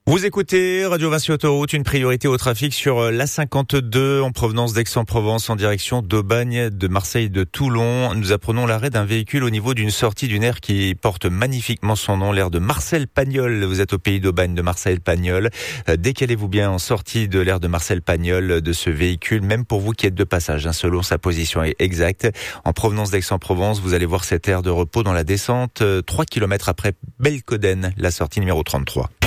Vous écoutez Radio Vinci Autoroute, une priorité au trafic sur l'A52 en provenance d'Aix-en-Provence en direction d'Aubagne, de Marseille, de Toulon. Nous apprenons l'arrêt d'un véhicule au niveau d'une sortie d'une aire qui porte magnifiquement son nom, l'aire de Marcel-Pagnol. Vous êtes au pays d'Aubagne de Marcel-Pagnol. Décalez-vous bien en sortie de l'aire de Marcel-Pagnol de ce véhicule, même pour vous qui êtes de passage, selon sa position exacte. En provenance d'Aix-en-Provence, vous allez voir cette aire de repos dans la descente, 3 km après Belcoden, la sortie numéro 33.